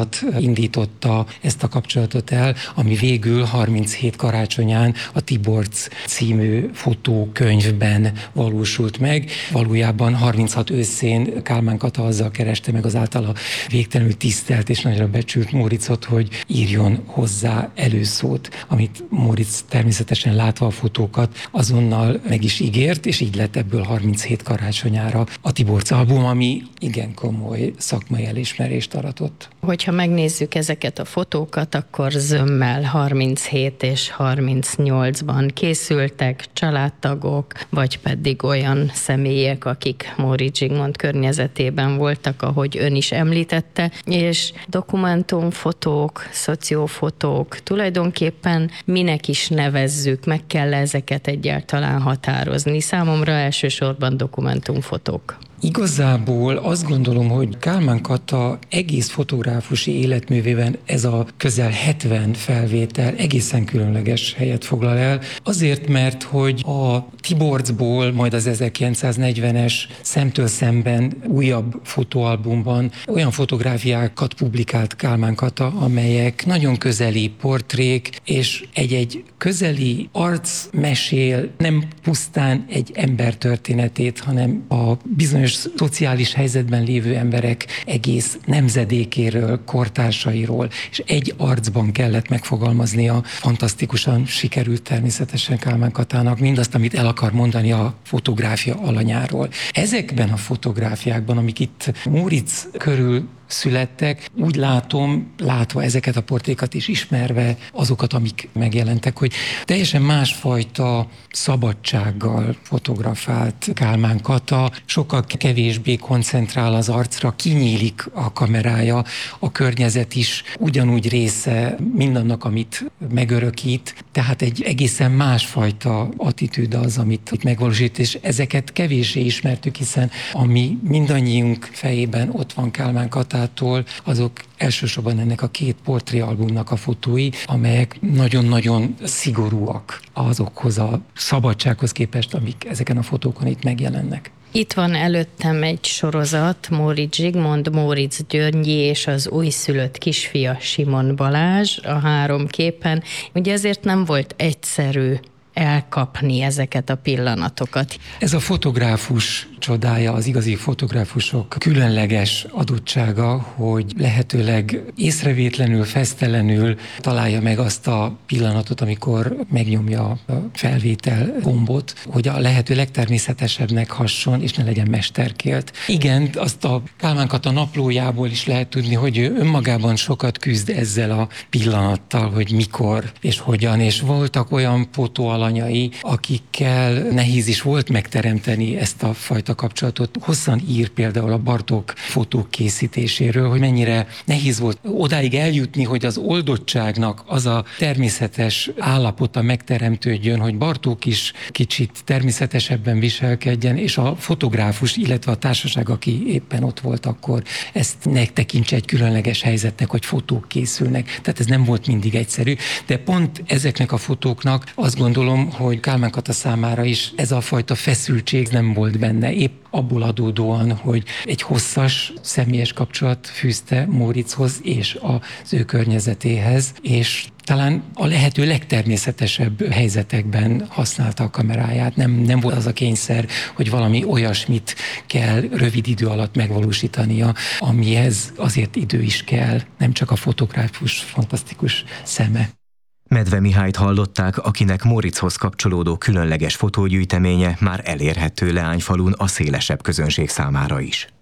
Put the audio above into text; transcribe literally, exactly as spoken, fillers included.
sorozat indította ezt a kapcsolatot el, ami végül harminchét karácsonyán a Tiborc című fotókönyvben valósult meg. Valójában harminchat őszén Kálmán Kata azzal kereste meg az általa végtelenül tisztelt és nagyra becsült Móriczot, hogy írjon hozzá előszót, amit Móricz természetesen látva a fotókat azonnal meg is ígért, és így lett ebből harminchét karácsonyára a Tiborc album, ami igen komoly szakmai elismerést aratott. Hogyha megnézzük ezeket a fotókat, akkor zömmel harminchét és harmincnyolcban készültek családtagok, vagy pedig olyan személyek, akik Móricz Zsigmond környezetében voltak, ahogy ön is említette, és dokumentumfotók, szociófotók, tulajdonképpen minek is nevezzük, meg kell ezeket egyáltalán határozni. Számomra elsősorban dokumentumfotók. Igazából azt gondolom, hogy Kálmán Kata egész fotográfusi életművében ez a közel hetven felvétel egészen különleges helyet foglal el. Azért, mert hogy a Tiborcból, majd az ezerkilencszáznegyvenes Szemtől szemben újabb fotóalbumban olyan fotográfiákat publikált Kálmán Kata, amelyek nagyon közeli portrék, és egy-egy közeli arc mesél nem pusztán egy ember történetét, hanem a bizonyos szociális helyzetben lévő emberek egész nemzedékéről, kortársairól, és egy arcban kellett megfogalmaznia. Fantasztikusan sikerült természetesen Kálmán Katának mindazt, amit el akar mondani a fotográfia alanyáról. Ezekben a fotográfiákban, amik itt Móricz körül születtek, úgy látom, látva ezeket a portrékat és ismerve azokat, amik megjelentek, hogy teljesen másfajta szabadsággal fotografált Kálmán Kata, sokkal kevésbé koncentrál az arcra, kinyílik a kamerája, a környezet is ugyanúgy része mindannak, amit megörökít, tehát egy egészen másfajta attitűd az, amit itt megvalósít, és ezeket kevéssé ismertük, hiszen ami mindannyiunk fejében ott van Kálmán Katától, azok elsősorban ennek a két portréalbumnak a fotói, amelyek nagyon-nagyon szigorúak azokhoz a szabadsághoz képest, amik ezeken a fotókon itt megjelennek. Itt van előttem egy sorozat, Móricz Zsigmond, Móricz Györgyi és az újszülött kisfia Simon Balázs, a három képen. Ugye ezért nem volt egyszerű elkapni ezeket a pillanatokat. Ez a fotográfus csodája, az igazi fotográfusok különleges adottsága, hogy lehetőleg észrevétlenül, fesztelenül találja meg azt a pillanatot, amikor megnyomja a felvétel gombot, hogy a lehető legtermészetesebbnek hasson, és ne legyen mesterkélt. Igen, azt a Kálmán Kata naplójából is lehet tudni, hogy ő önmagában sokat küzd ezzel a pillanattal, hogy mikor és hogyan, és voltak olyan fotóalanyai, akikkel nehéz is volt megteremteni ezt a fajta kapcsolatot. Hosszan ír például a Bartók fotók készítéséről, hogy mennyire nehéz volt odáig eljutni, hogy az oldottságnak az a természetes állapota megteremtődjön, hogy Bartók is kicsit természetesebben viselkedjen, és a fotográfus, illetve a társaság, aki éppen ott volt akkor, ezt ne tekintse egy különleges helyzetnek, hogy fotók készülnek. Tehát ez nem volt mindig egyszerű, de pont ezeknek a fotóknak azt gondolom, hogy Kálmán Kata számára is ez a fajta feszültség nem volt benne. Épp abból adódóan, hogy egy hosszas személyes kapcsolat fűzte Móriczhoz és az ő környezetéhez, és talán a lehető legtermészetesebb helyzetekben használta a kameráját. Nem, nem volt az a kényszer, hogy valami olyasmit kell rövid idő alatt megvalósítania, amihez azért idő is kell, nem csak a fotográfus fantasztikus szeme. Medve Mihályt hallották, akinek Móriczhoz kapcsolódó különleges fotógyűjteménye már elérhető Leányfalun a szélesebb közönség számára is.